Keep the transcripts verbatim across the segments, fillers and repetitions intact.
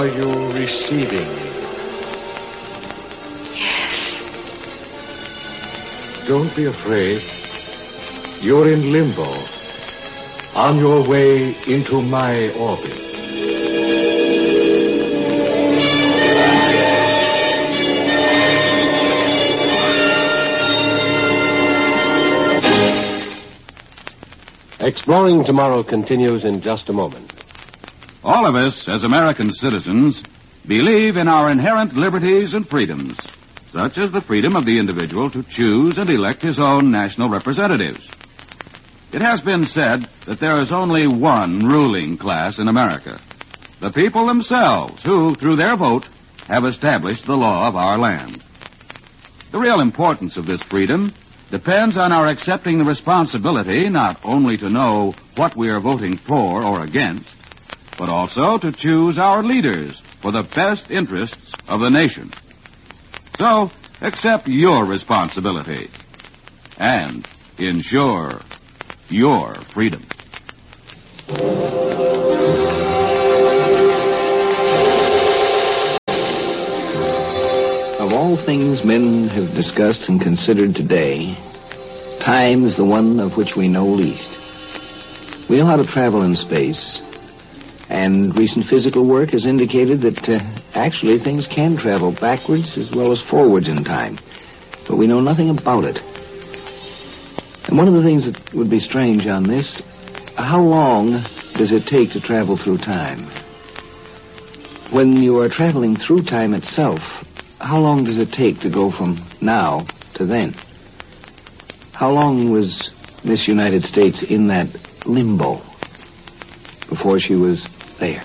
Are you receiving me? Yes. Don't be afraid. You're in limbo, on your way into my orbit. Exploring Tomorrow continues in just a moment. All of us, as American citizens, believe in our inherent liberties and freedoms, such as the freedom of the individual to choose and elect his own national representatives. It has been said that there is only one ruling class in America, the people themselves, who, through their vote, have established the law of our land. The real importance of this freedom depends on our accepting the responsibility not only to know what we are voting for or against, but also to choose our leaders for the best interests of the nation. So, accept your responsibility and ensure your freedom. Of all things men have discussed and considered today, time is the one of which we know least. We know how to travel in space, and recent physical work has indicated that uh, actually things can travel backwards as well as forwards in time, but we know nothing about it. And one of the things that would be strange on this, how long does it take to travel through time? When you are traveling through time itself, how long does it take to go from now to then? How long was Miss United States in that limbo before she was there?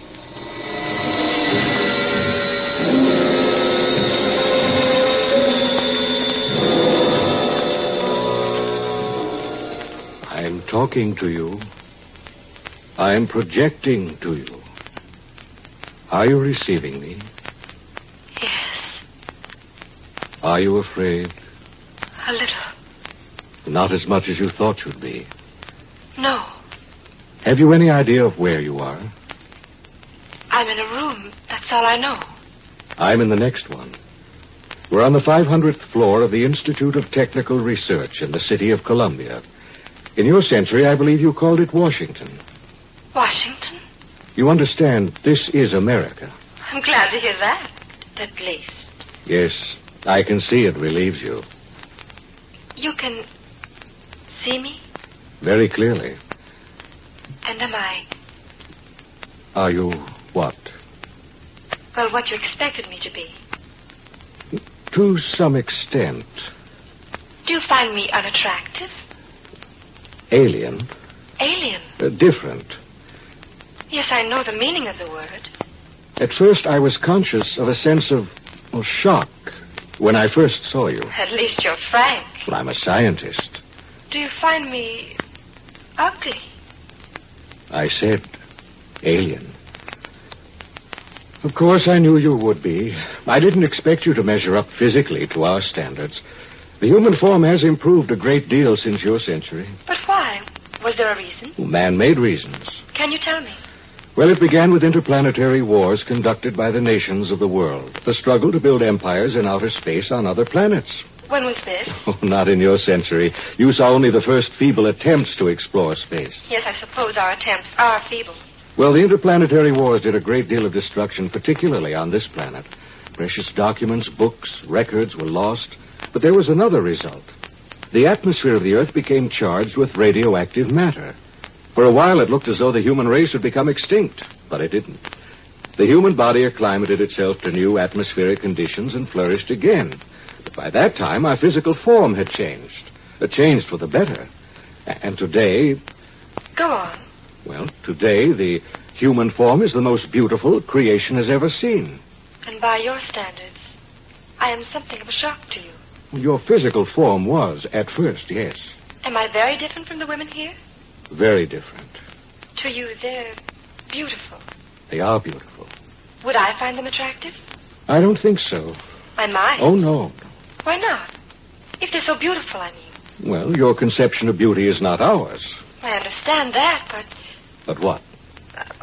I'm talking to you. I'm projecting to you. Are you receiving me? Yes. Are you afraid? A little. Not as much as you thought you'd be. No. Have you any idea of where you are? I'm in a room. That's all I know. I'm in the next one. We're on the five hundredth floor of the Institute of Technical Research in the city of Columbia. In your century, I believe you called it Washington. Washington? You understand, this is America. I'm glad to hear that, at least. Yes, I can see it relieves you. You can see me? Very clearly. And am I... Are you what? Well, what you expected me to be. To some extent. Do you find me unattractive? Alien. Alien? Uh, different. Yes, I know the meaning of the word. At first, I was conscious of a sense of, well, shock when I first saw you. At least you're frank. Well, I'm a scientist. Do you find me ugly? I said alien. Of course, I knew you would be. I didn't expect you to measure up physically to our standards. The human form has improved a great deal since your century. But why? Was there a reason? Man-made reasons. Can you tell me? Well, it began with interplanetary wars conducted by the nations of the world. The struggle to build empires in outer space on other planets. When was this? Oh, not in your century. You saw only the first feeble attempts to explore space. Yes, I suppose our attempts are feeble. Well, the interplanetary wars did a great deal of destruction, particularly on this planet. Precious documents, books, records were lost. But there was another result. The atmosphere of the Earth became charged with radioactive matter. For a while, it looked as though the human race would become extinct, but it didn't. The human body acclimated itself to new atmospheric conditions and flourished again. But by that time, our physical form had changed. It changed for the better. And today... Go on. Well, today, the human form is the most beautiful creation has ever seen. And by your standards, I am something of a shock to you. Your physical form was, at first, yes. Am I very different from the women here? Very different. To you, they're beautiful. They are beautiful. Would I find them attractive? I don't think so. I might. Oh, no. Why not? If they're so beautiful, I mean. Well, your conception of beauty is not ours. I understand that, but... But what? Uh, oh, I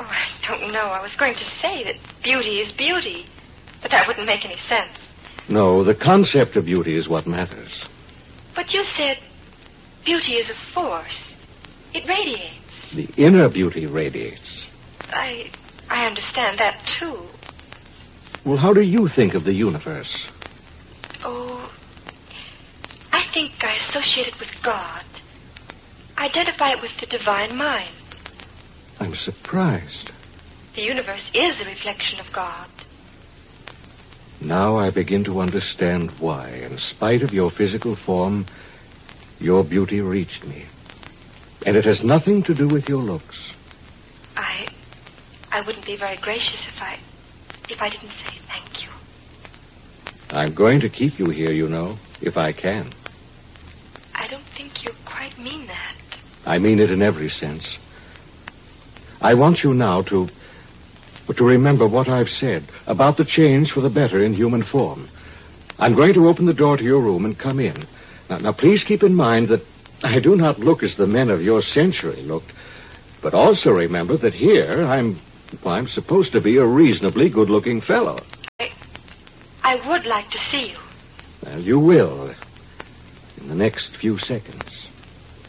Oh, no, I was going to say that beauty is beauty, but that wouldn't make any sense. No, the concept of beauty is what matters. But you said beauty is a force. It radiates. The inner beauty radiates. I I understand that, too. Well, how do you think of the universe? Oh, I think I associate it with God. Identify it with the divine mind. I'm surprised. The universe is a reflection of God. Now I begin to understand why, in spite of your physical form, your beauty reached me. And it has nothing to do with your looks. I... I wouldn't be very gracious if I... if I didn't say thank you. I'm going to keep you here, you know, if I can. I don't think you quite mean that. I mean it in every sense. I want you now to... to remember what I've said about the change for the better in human form. I'm going to open the door to your room and come in. Now, now, please keep in mind that I do not look as the men of your century looked, but also remember that here I'm, well, I'm supposed to be a reasonably good-looking fellow. I, I would like to see you. Well, you will in the next few seconds.